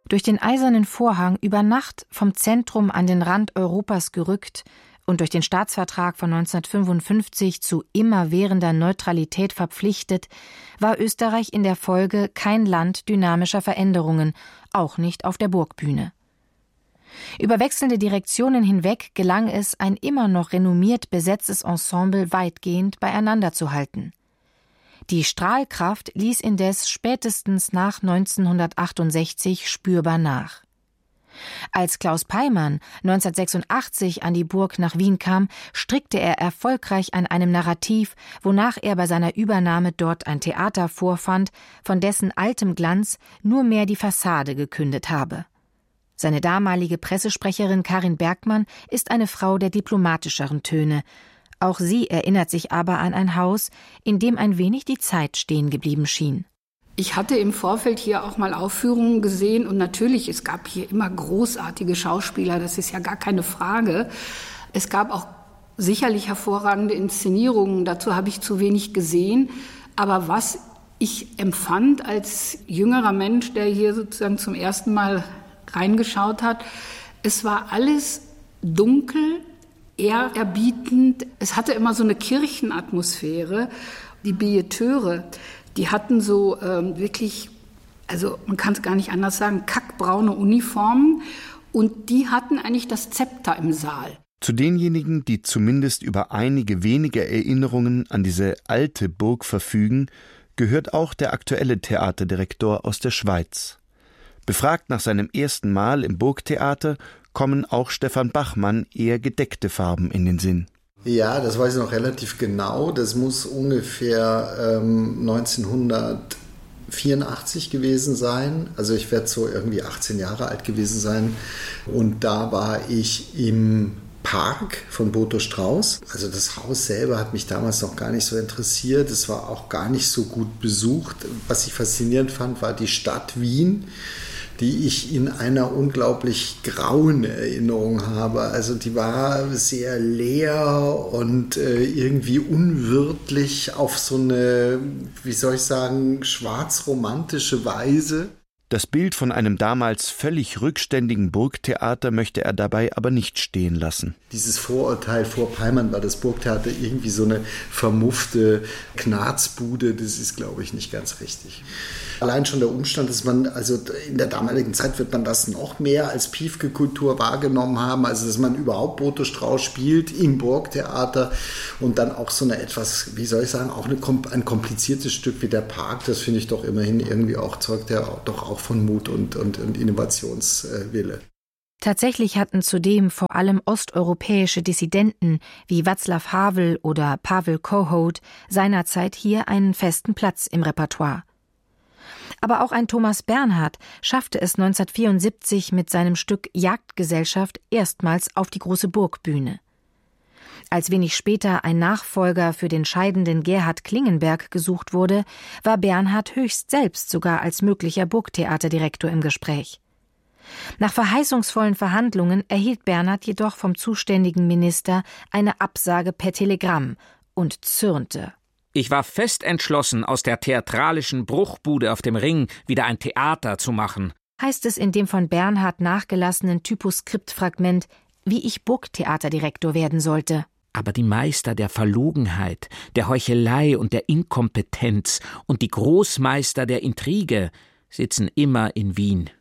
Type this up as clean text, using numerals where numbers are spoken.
Durch den eisernen Vorhang über Nacht vom Zentrum an den Rand Europas gerückt und durch den Staatsvertrag von 1955 zu immerwährender Neutralität verpflichtet, war Österreich in der Folge kein Land dynamischer Veränderungen, auch nicht auf der Burgbühne. Über wechselnde Direktionen hinweg gelang es, ein immer noch renommiert besetztes Ensemble weitgehend beieinander zu halten. Die Strahlkraft ließ indes spätestens nach 1968 spürbar nach. Als Klaus Peymann 1986 an die Burg nach Wien kam, strickte er erfolgreich an einem Narrativ, wonach er bei seiner Übernahme dort ein Theater vorfand, von dessen altem Glanz nur mehr die Fassade gekündet habe. Seine damalige Pressesprecherin Karin Bergmann ist eine Frau der diplomatischeren Töne. Auch sie erinnert sich aber an ein Haus, in dem ein wenig die Zeit stehen geblieben schien. Ich hatte im Vorfeld hier auch mal Aufführungen gesehen und natürlich, es gab hier immer großartige Schauspieler, das ist ja gar keine Frage. Es gab auch sicherlich hervorragende Inszenierungen, dazu habe ich zu wenig gesehen. Aber was ich empfand als jüngerer Mensch, der hier sozusagen zum ersten Mal reingeschaut hat, es war alles dunkel, ehrerbietend. Es hatte immer so eine Kirchenatmosphäre. Die Billeteure, die hatten so wirklich, also man kann es gar nicht anders sagen, kackbraune Uniformen und die hatten eigentlich das Zepter im Saal. Zu denjenigen, die zumindest über einige wenige Erinnerungen an diese alte Burg verfügen, gehört auch der aktuelle Theaterdirektor aus der Schweiz. Befragt nach seinem ersten Mal im Burgtheater kommen auch Stefan Bachmann eher gedeckte Farben in den Sinn. Ja, das weiß ich noch relativ genau. Das muss ungefähr 1984 gewesen sein. Also ich werde so irgendwie 18 Jahre alt gewesen sein. Und da war ich im Park von Boto Strauß. Also das Haus selber hat mich damals noch gar nicht so interessiert. Es war auch gar nicht so gut besucht. Was ich faszinierend fand, war die Stadt Wien, die ich in einer unglaublich grauen Erinnerung habe. Also die war sehr leer und irgendwie unwirtlich auf so eine, wie soll ich sagen, schwarzromantische Weise. Das Bild von einem damals völlig rückständigen Burgtheater möchte er dabei aber nicht stehen lassen. Dieses Vorurteil, vor Peymann war das Burgtheater irgendwie so eine vermuffte Knarzbude, das ist, glaube ich, nicht ganz richtig. Allein schon der Umstand, dass man, also in der damaligen Zeit wird man das noch mehr als Piefke-Kultur wahrgenommen haben, also dass man überhaupt Boto Strauß spielt im Burgtheater und dann auch so eine etwas, wie soll ich sagen, auch ein kompliziertes Stück wie der Park, das finde ich doch immerhin irgendwie auch, zeugt ja doch auch von Mut und Innovationswille. Tatsächlich hatten zudem vor allem osteuropäische Dissidenten wie Václav Havel oder Pavel Kohout seinerzeit hier einen festen Platz im Repertoire. Aber auch ein Thomas Bernhard schaffte es 1974 mit seinem Stück Jagdgesellschaft erstmals auf die große Burgbühne. Als wenig später ein Nachfolger für den scheidenden Gerhard Klingenberg gesucht wurde, war Bernhard höchst selbst sogar als möglicher Burgtheaterdirektor im Gespräch. Nach verheißungsvollen Verhandlungen erhielt Bernhard jedoch vom zuständigen Minister eine Absage per Telegramm und zürnte. Ich war fest entschlossen, aus der theatralischen Bruchbude auf dem Ring wieder ein Theater zu machen, heißt es in dem von Bernhard nachgelassenen Typoskriptfragment, wie ich Burgtheaterdirektor werden sollte. Aber die Meister der Verlogenheit, der Heuchelei und der Inkompetenz und die Großmeister der Intrige sitzen immer in Wien.